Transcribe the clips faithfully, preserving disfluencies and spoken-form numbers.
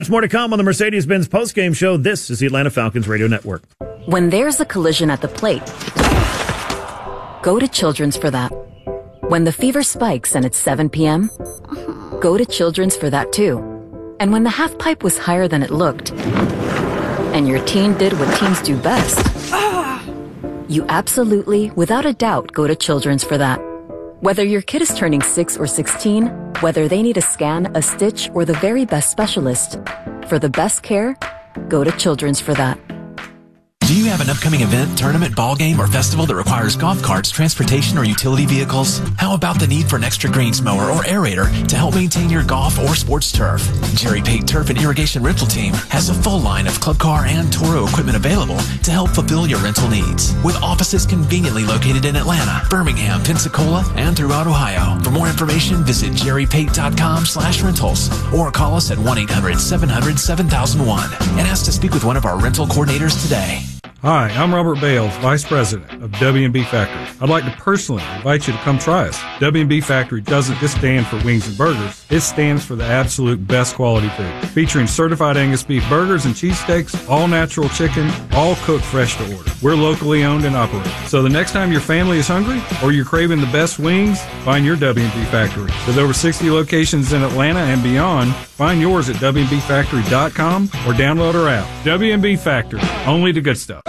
There's more to come on the Mercedes-Benz postgame show. This is the Atlanta Falcons Radio Network. When there's a collision at the plate, go to Children's for that. When the fever spikes and it's seven p.m., go to Children's for that too. And when the half pipe was higher than it looked, and your teen did what teens do best, you absolutely, without a doubt, go to Children's for that. Whether your kid is turning six or sixteen, whether they need a scan, a stitch, or the very best specialist, for the best care, go to Children's for that. Do you have an upcoming event, tournament, ball game, or festival that requires golf carts, transportation, or utility vehicles? How about the need for an extra greens mower or aerator to help maintain your golf or sports turf? Jerry Pate Turf and Irrigation Rental Team has a full line of club car and Toro equipment available to help fulfill your rental needs. With offices conveniently located in Atlanta, Birmingham, Pensacola, and throughout Ohio. For more information, visit jerrypate.com slash rentals or call us at one eight hundred seven hundred seven thousand one and ask to speak with one of our rental coordinators today. Hi, I'm Robert Bales, Vice President of W and B Factory. I'd like to personally invite you to come try us. W and B Factory doesn't just stand for wings and burgers. It stands for the absolute best quality food. Featuring certified Angus beef burgers and cheesesteaks, all natural chicken, all cooked fresh to order. We're locally owned and operated. So the next time your family is hungry or you're craving the best wings, find your W and B Factory. With over sixty locations in Atlanta and beyond, find yours at W and B factory dot com or download our app. W and B Factory, only the good stuff.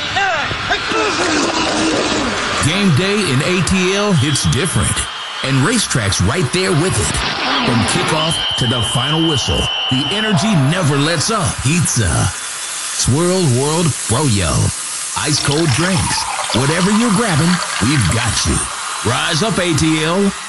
Game day in A T L hits different, and Racetrack's right there with it. From kickoff to the final whistle, the energy never lets up. Pizza, Swirl World Froyo, ice cold drinks, whatever you're grabbing, we've got you. Rise up, A T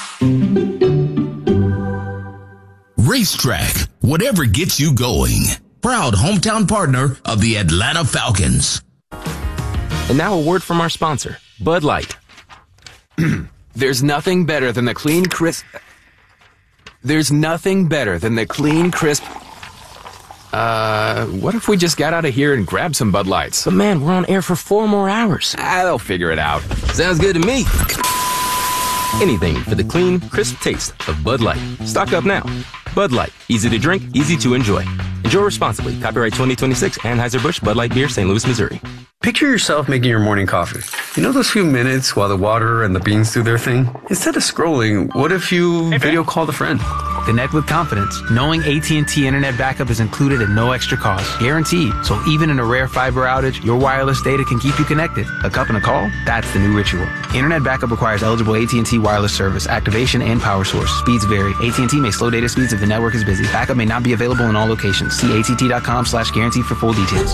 L. Racetrack, whatever gets you going. Proud hometown partner of the Atlanta Falcons. And now a word from our sponsor, Bud Light. There's nothing better than the clean, crisp... There's nothing better than the clean, crisp... Uh, what if we just got out of here and grabbed some Bud Lights? But man, we're on air for four more hours. Ah, they'll figure it out. Sounds good to me. Anything for the clean, crisp taste of Bud Light. Stock up now. Bud Light. Easy to drink, easy to enjoy. Enjoy responsibly. Copyright twenty twenty-six, Anheuser-Busch, Bud Light Beer, Saint Louis, Missouri. Picture yourself making your morning coffee. You know those few minutes while the water and the beans do their thing? Instead of scrolling, what if you hey, video called a friend? Connect with confidence, knowing A T and T Internet Backup is included at no extra cost. Guaranteed. So even in a rare fiber outage, your wireless data can keep you connected. A cup and a call? That's the new ritual. Internet Backup requires eligible A T and T wireless service, activation, and power source. Speeds vary. A T and T may slow data speeds if the network is busy. Backup may not be available in all locations. See A T T dot com slash guarantee for full details.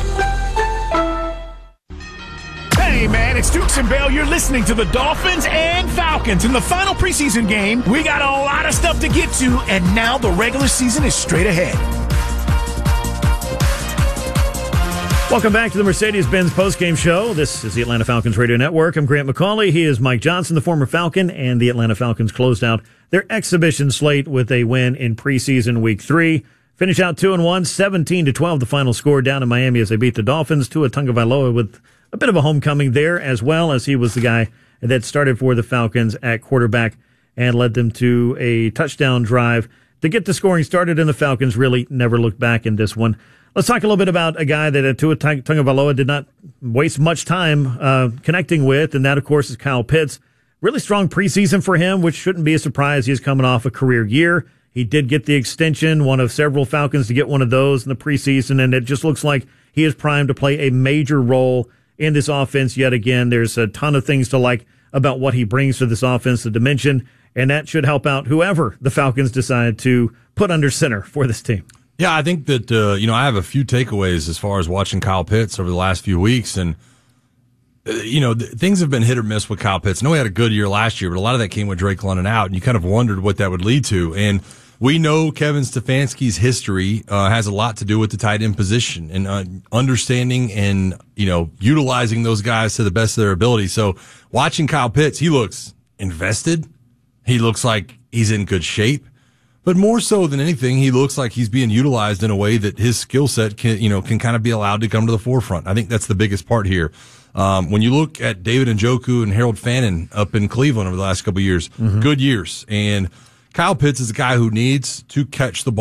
Hey man, it's Dukes and Bell. You're listening to the Dolphins and Falcons in the final preseason game. We got a lot of stuff to get to, and now the regular season is straight ahead. Welcome back to the Mercedes-Benz postgame show. This is the Atlanta Falcons Radio Network. I'm Grant McCauley. He is Mike Johnson, the former Falcon, and the Atlanta Falcons closed out their exhibition slate with a win in preseason week three. Finish out two and one, seventeen to twelve, the final score down in Miami as they beat the Dolphins. Tua Tagovailoa with a bit of a homecoming there, as well as he was the guy that started for the Falcons at quarterback and led them to a touchdown drive to get the scoring started, and the Falcons really never looked back in this one. Let's talk a little bit about a guy that Tua Tagovailoa did not waste much time uh, connecting with, and that, of course, is Kyle Pitts. Really strong preseason for him, which shouldn't be a surprise. He's coming off a career year. He did get the extension, one of several Falcons to get one of those in the preseason, and it just looks like he is primed to play a major role in this offense yet again. There's a ton of things to like about what he brings to this offense, the dimension, and that should help out whoever the Falcons decide to put under center for this team. Yeah, I think that, uh, you know, I have a few takeaways as far as watching Kyle Pitts over the last few weeks, and, uh, you know, th- things have been hit or miss with Kyle Pitts. I know he had a good year last year, but a lot of that came with Drake London out, and you kind of wondered what that would lead to, and we know Kevin Stefanski's history uh, has a lot to do with the tight end position and uh, understanding and, you know, utilizing those guys to the best of their ability. So watching Kyle Pitts, he looks invested. He looks like he's in good shape. But more so than anything, he looks like he's being utilized in a way that his skill set can, you know, can kind of be allowed to come to the forefront. I think that's the biggest part here. Um, when you look at David Njoku and Harold Fannin up in Cleveland over the last couple of years, mm-hmm. good years. And Kyle Pitts is a guy who needs to catch the ball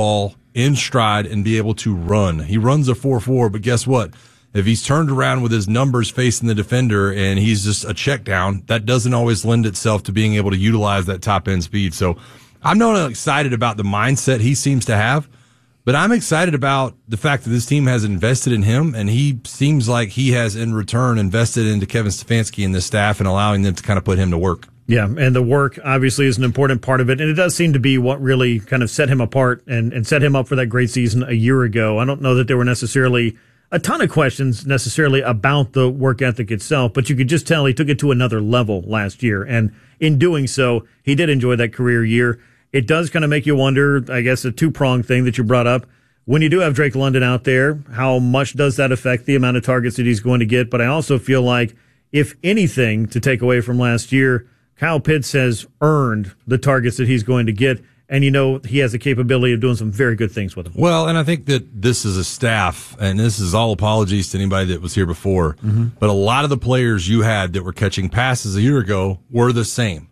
in stride and be able to run. He runs a four four, but guess what? If he's turned around with his numbers facing the defender and he's just a check down, that doesn't always lend itself to being able to utilize that top end speed. So I'm not excited about the mindset he seems to have, but I'm excited about the fact that this team has invested in him, and he seems like he has in return invested into Kevin Stefanski and this staff and allowing them to kind of put him to work. Yeah, and the work obviously is an important part of it, and it does seem to be what really kind of set him apart and, and set him up for that great season a year ago. I don't know that there were necessarily a ton of questions necessarily about the work ethic itself, but you could just tell he took it to another level last year. And in doing so, he did enjoy that career year. It does kind of make you wonder, I guess, a two-pronged thing that you brought up. When you do have Drake London out there, how much does that affect the amount of targets that he's going to get? But I also feel like, if anything to take away from last year, Kyle Pitts has earned the targets that he's going to get. And, you know, he has the capability of doing some very good things with them. Well, and I think that this is a staff, and this is all apologies to anybody that was here before, mm-hmm. but a lot of the players you had that were catching passes a year ago were the same.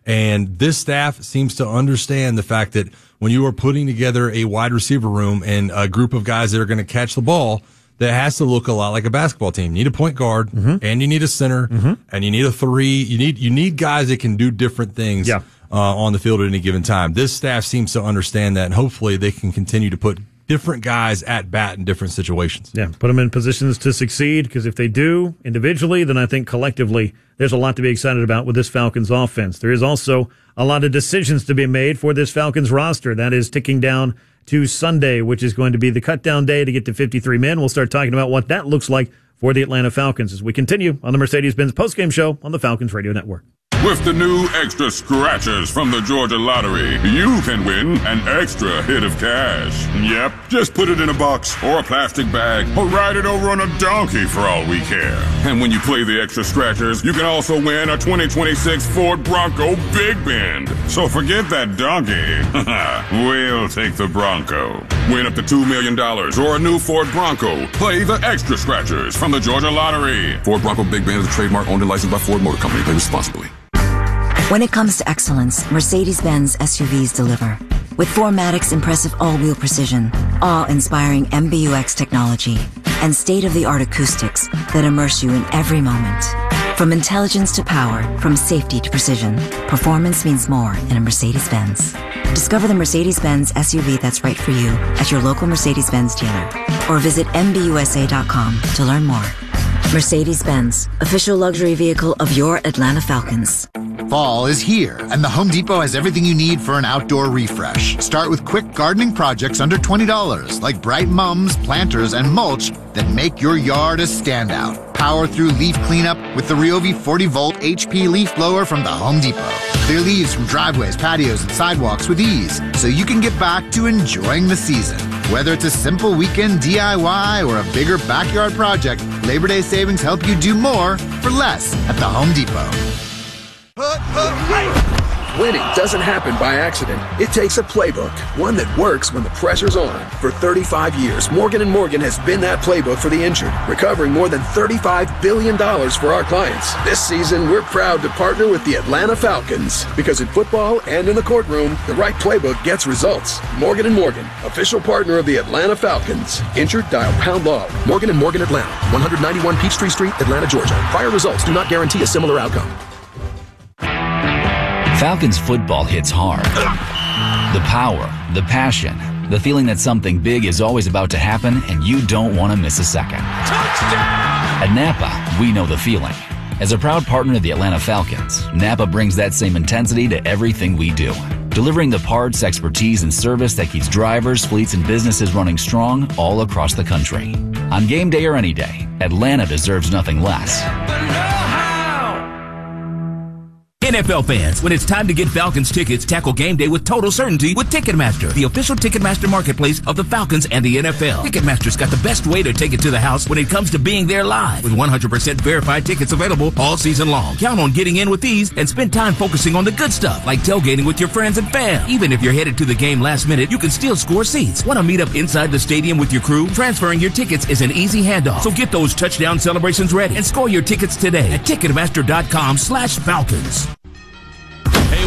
And this staff seems to understand the fact that when you are putting together a wide receiver room and a group of guys that are going to catch the ball, that has to look a lot like a basketball team. You need a point guard, mm-hmm. and you need a center, mm-hmm. and you need a three. You need you need guys that can do different things. Yeah. Uh, on the field at any given time. This staff seems to understand that, and hopefully they can continue to put different guys at bat in different situations. Yeah, put them in positions to succeed, because if they do individually, then I think collectively there's a lot to be excited about with this Falcons offense. There is also a lot of decisions to be made for this Falcons roster. That is ticking down to Sunday, which is going to be the cut-down day to get to fifty-three men. We'll start talking about what that looks like for the Atlanta Falcons as we continue on the Mercedes-Benz postgame show on the Falcons Radio Network. With the new extra scratchers from the Georgia Lottery, you can win an extra hit of cash. Yep, just put it in a box or a plastic bag or ride it over on a donkey for all we care. And when you play the extra scratchers, you can also win a twenty twenty-six Ford Bronco Big Bend. So forget that donkey. We'll take the Bronco. Win up to two million dollars or a new Ford Bronco. Play the extra scratchers from the Georgia Lottery. Ford Bronco Big Bend is a trademark owned and licensed by Ford Motor Company. Play responsibly. When it comes to excellence, Mercedes-Benz S U Vs deliver. With four Matic's impressive all-wheel precision, awe-inspiring M B U X technology, and state-of-the-art acoustics that immerse you in every moment. From intelligence to power, from safety to precision, performance means more in a Mercedes-Benz. Discover the Mercedes-Benz S U V that's right for you at your local Mercedes-Benz dealer, or visit M B U S A dot com to learn more. Mercedes-Benz, official luxury vehicle of your Atlanta Falcons. Fall is here, and the Home Depot has everything you need for an outdoor refresh. Start with quick gardening projects under twenty dollars, like bright mums, planters, and mulch that make your yard a standout. Power through leaf cleanup with the Ryobi forty volt H P leaf blower from the Home Depot. Clear leaves from driveways, patios, and sidewalks with ease, so you can get back to enjoying the season. Whether it's a simple weekend D I Y or a bigger backyard project, Labor Day savings help you do more for less at the Home Depot. Winning doesn't happen by accident. It takes a playbook, one that works when the pressure's on. For thirty-five years, Morgan and Morgan has been that playbook for the injured, recovering more than thirty-five billion dollars for our clients. This season, we're proud to partner with the Atlanta Falcons, because in football and in the courtroom, the right playbook gets results. Morgan and Morgan, official partner of the Atlanta Falcons. Injured? Dial pound law. Morgan and Morgan Atlanta, one ninety-one Peachtree Street, Atlanta, Georgia. Prior results do not guarantee a similar outcome. Falcons football hits hard. The power, the passion, the feeling that something big is always about to happen and you don't want to miss a second. Touchdown! At Napa, we know the feeling. As a proud partner of the Atlanta Falcons, Napa brings that same intensity to everything we do, delivering the parts, expertise, and service that keeps drivers, fleets, and businesses running strong all across the country. On game day or any day, Atlanta deserves nothing less. N F L fans, when it's time to get Falcons tickets, tackle game day with total certainty with Ticketmaster, the official Ticketmaster marketplace of the Falcons and the N F L. Ticketmaster's got the best way to take it to the house when it comes to being there live, with one hundred percent verified tickets available all season long. Count on getting in with these and spend time focusing on the good stuff, like tailgating with your friends and fam. Even if you're headed to the game last minute, you can still score seats. Want to meet up inside the stadium with your crew? Transferring your tickets is an easy handoff. So get those touchdown celebrations ready and score your tickets today at Ticketmaster dot com slash Falcons. Hey, what's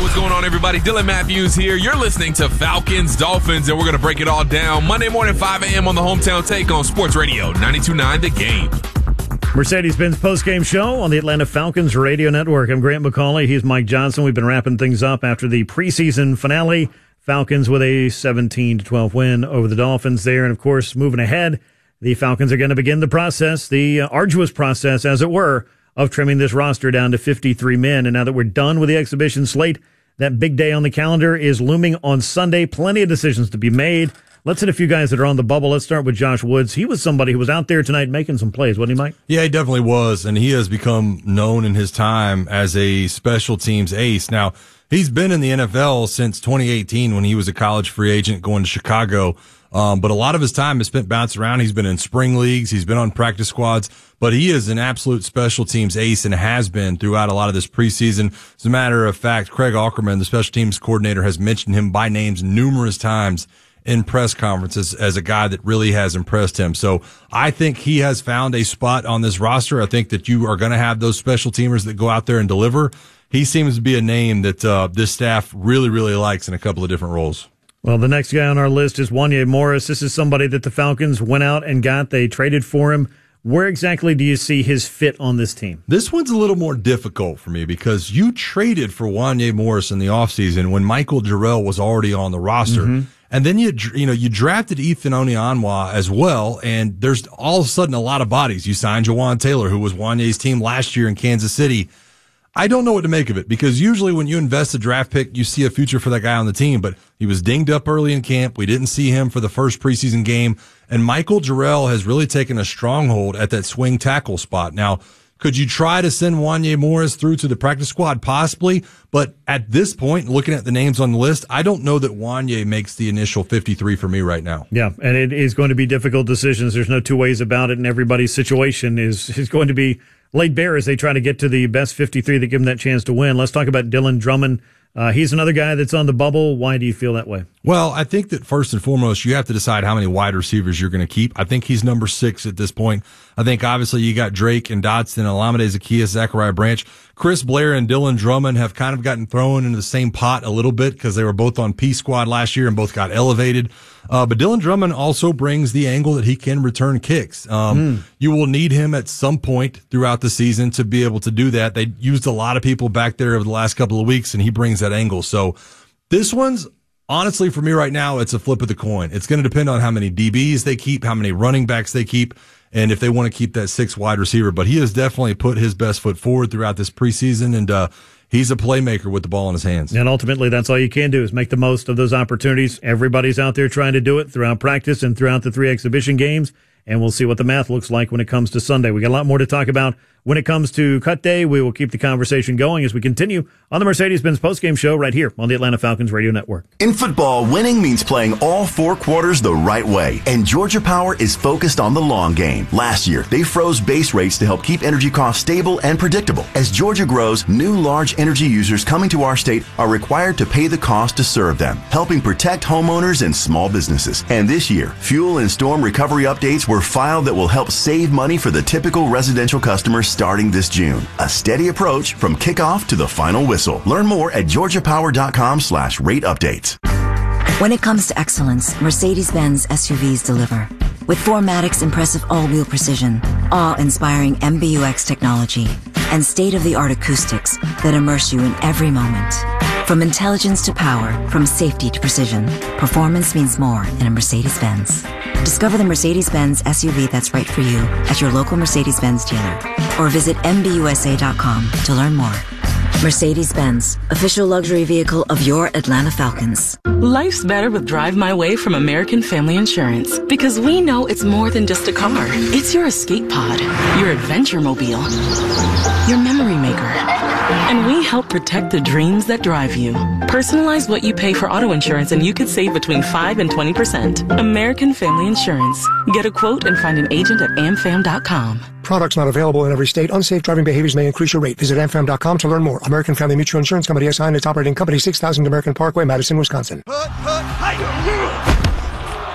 what's going on, everybody? Dylan Matthews here. You're listening to Falcons Dolphins, and we're going to break it all down Monday morning, five a.m. on the Hometown Take on Sports Radio ninety-two point nine The Game. Mercedes-Benz postgame show on the Atlanta Falcons Radio Network. I'm Grant McCauley. He's Mike Johnson. We've been wrapping things up after the preseason finale. Falcons with a seventeen to twelve win over the Dolphins there. And, of course, moving ahead, the Falcons are going to begin the process, the uh, arduous process, as it were, of trimming this roster down to fifty-three men. And now that we're done with the exhibition slate, that big day on the calendar is looming on Sunday. Plenty of decisions to be made. Let's hit a few guys that are on the bubble. Let's start with Josh Woods. He was somebody who was out there tonight making some plays, wasn't he, Mike? Yeah, he definitely was, and he has become known in his time as a special teams ace. Now, he's been in the N F L since twenty eighteen when he was a college free agent going to Chicago. Um, but a lot of his time is spent bouncing around. He's been in spring leagues. He's been on practice squads, but he is an absolute special teams ace and has been throughout a lot of this preseason. As a matter of fact, Craig Aukerman, the special teams coordinator, has mentioned him by names numerous times in press conferences as a guy that really has impressed him. So I think he has found a spot on this roster. I think that you are going to have those special teamers that go out there and deliver. He seems to be a name that uh, this staff really, really likes in a couple of different roles. Well, the next guy on our list is Wanya Morris. This is somebody that the Falcons went out and got. They traded for him. Where exactly do you see his fit on this team? This one's a little more difficult for me because you traded for Wanya Morris in the offseason when Michael Jarrell was already on the roster. Mm-hmm. And then you, you know, you drafted Ethan Onyeonwa as well. And there's all of a sudden a lot of bodies. You signed Jawan Taylor, who was Wanya's team last year in Kansas City. I don't know what to make of it because usually when you invest a draft pick, you see a future for that guy on the team, but he was dinged up early in camp. We didn't see him for the first preseason game, and Michael Jarrell has really taken a stronghold at that swing tackle spot. Now, could you try to send Wanya Morris through to the practice squad? Possibly, but at this point, looking at the names on the list, I don't know that Wanya makes the initial fifty-three for me right now. Yeah, and it is going to be difficult decisions. There's no two ways about it, and everybody's situation is, is going to be laid bare as they try to get to the best fifty-three that give them that chance to win. Let's talk about Dylan Drummond. Uh, he's another guy that's on the bubble. Why do you feel that way? Well, I think that first and foremost, you have to decide how many wide receivers you're going to keep. I think he's number six at this point. I think obviously you got Drake and Dotson, Olamide Zaccheaus, Zachariah Branch. Chris Blair and Dylan Drummond have kind of gotten thrown into the same pot a little bit because they were both on P Squad last year and both got elevated. Uh, but Dylan Drummond also brings the angle that he can return kicks. Um, mm. You will need him at some point throughout the season to be able to do that. They used a lot of people back there over the last couple of weeks, and he brings that angle. So this one's, honestly, for me right now, it's a flip of the coin. It's going to depend on how many D Bs they keep, how many running backs they keep, and if they want to keep that six wide receiver. But he has definitely put his best foot forward throughout this preseason, and uh, he's a playmaker with the ball in his hands. And ultimately, that's all you can do is make the most of those opportunities. Everybody's out there trying to do it throughout practice and throughout the three exhibition games, and we'll see what the math looks like when it comes to Sunday. We got a lot more to talk about when it comes to cut day. We will keep the conversation going as we continue on the Mercedes-Benz postgame show right here on the Atlanta Falcons Radio Network. In football, winning means playing all four quarters the right way, and Georgia Power is focused on the long game. Last year, they froze base rates to help keep energy costs stable and predictable. As Georgia grows, new large energy users coming to our state are required to pay the cost to serve them, helping protect homeowners and small businesses. And this year, fuel and storm recovery updates were filed that will help save money for the typical residential customer starting this June. A steady approach from kickoff to the final whistle. Learn more at georgiapower.com slash rate updates. When it comes to excellence, Mercedes-Benz S U Vs deliver. With four Matic's impressive all-wheel precision, awe-inspiring M B U X technology, and state-of-the-art acoustics that immerse you in every moment. From intelligence to power, from safety to precision, performance means more in a Mercedes-Benz. Discover the Mercedes-Benz S U V that's right for you at your local Mercedes-Benz dealer or visit M B U S A dot com to learn more. Mercedes-Benz, official luxury vehicle of your Atlanta Falcons. Life's better with Drive My Way from American Family Insurance because we know it's more than just a car. It's your escape pod, your adventure mobile, your memory maker. And we help protect the dreams that drive you. Personalize what you pay for auto insurance and you could save between five and twenty percent. American Family Insurance. Get a quote and find an agent at am fam dot com. Products not available in every state. Unsafe driving behaviors may increase your rate. Visit am fam dot com to learn more. American Family Mutual Insurance Company S I and its operating company, six thousand American Parkway, Madison, Wisconsin.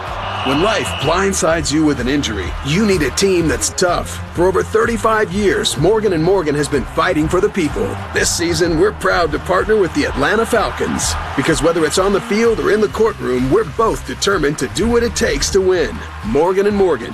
When life blindsides you with an injury, you need a team that's tough. For over thirty-five years, Morgan and Morgan has been fighting for the people. This season, we're proud to partner with the Atlanta Falcons. Because whether it's on the field or in the courtroom, we're both determined to do what it takes to win. Morgan and Morgan,